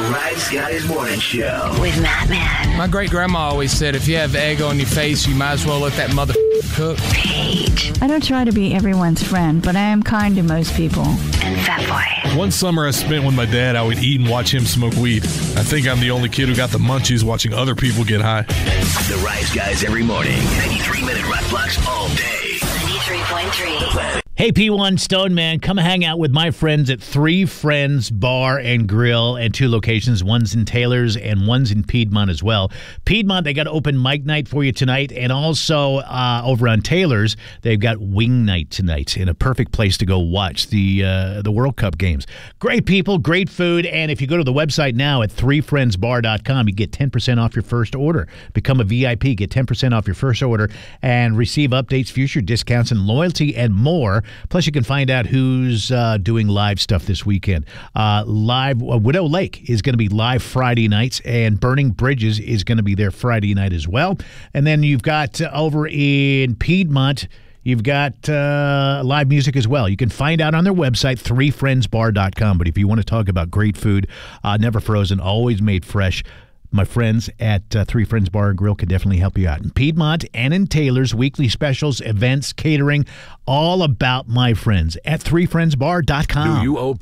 Rise Guys Morning Show with Matt Man. My great-grandma always said, if you have egg on your face, you might as well let that mother cook. Paige. I don't try to be everyone's friend, but I am kind to most people. And Fat Boy. One summer I spent with my dad, I would eat and watch him smoke weed. I think I'm the only kid who got the munchies watching other people get high. The Rise Guys every morning. 93-minute rock blocks all day. 93.3. Hey, P1 Stone Man, come hang out with my friends at Three Friends Bar and Grill and 2 locations. One's in Taylor's and one's in Piedmont as well. Piedmont, they got open mic night for you tonight. And also over on Taylor's, they've got wing night tonight in a perfect place to go watch the World Cup games. Great people, great food. And if you go to the website now at threefriendsbar.com, you get 10% off your first order. Become a VIP, get 10% off your first order, and receive updates, future discounts, and loyalty and more. Plus, you can find out who's doing live stuff this weekend. Widow Lake is going to be live Friday nights, and Burning Bridges is going to be there Friday night as well. And then you've got over in Piedmont, you've got live music as well. You can find out on their website, threefriendsbar.com. But if you want to talk about great food, never frozen, always made fresh, my friends at Three Friends Bar and Grill can definitely help you out. In Piedmont and in Taylor's, weekly specials, events, catering, all about my friends at threefriendsbar.com. Do you owe